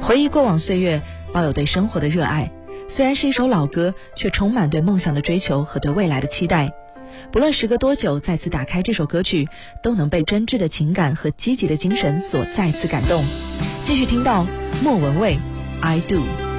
回忆过往岁月，抱有对生活的热爱。虽然是一首老歌，却充满对梦想的追求和对未来的期待。不论时隔多久，再次打开这首歌曲，都能被真挚的情感和积极的精神所再次感动。继续听到莫文蔚 I Do。